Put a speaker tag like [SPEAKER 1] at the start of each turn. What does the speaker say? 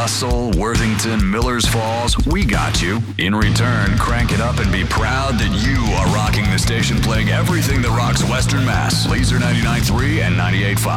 [SPEAKER 1] Russell, Worthington, Millers Falls, we got you. In return, crank it up and be proud that you are rocking the station playing everything that rocks Western Mass. Laser 99.3 and 98.5.